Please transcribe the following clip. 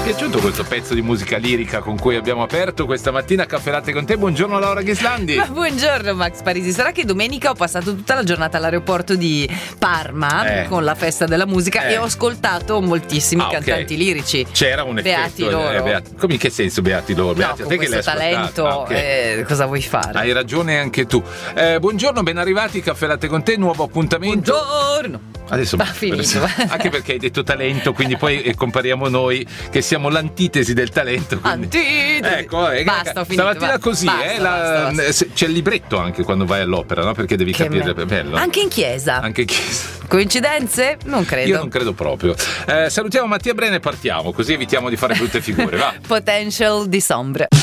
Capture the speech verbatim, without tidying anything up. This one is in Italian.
piaciuto questo pezzo di musica lirica con cui abbiamo aperto questa mattina Caffè Latte con te? Buongiorno Laura Ghislandi. Ma buongiorno Max Parisi. Sarà che domenica ho passato tutta la giornata all'aeroporto di Parma eh. con la festa della musica eh. e ho ascoltato moltissimi ah, cantanti okay. lirici. C'era un effetto. Beati loro. Eh, beati. Come in che senso beati loro? Beati no, a te con che l'hai questo talento, ah, okay. eh, cosa vuoi fare? Hai ragione anche tu. Eh, buongiorno, ben arrivati, Caffè Latte con te, nuovo appuntamento. Buongiorno. Adesso va finito. Anche perché hai detto talento, quindi poi compariamo noi che siamo l'antitesi del talento. Quindi... Antitesi. Ecco, eh, basta, ho finito, stamattina va. così, basta, eh, la... basta, basta. c'è il libretto anche quando vai all'opera, no? Perché devi che capire, me... è bello. Anche in chiesa. Anche in chiesa. Coincidenze? Non credo. Io non credo proprio. Eh, salutiamo Mattia Brene e partiamo, così evitiamo di fare brutte figure, va. Potential di Sombre.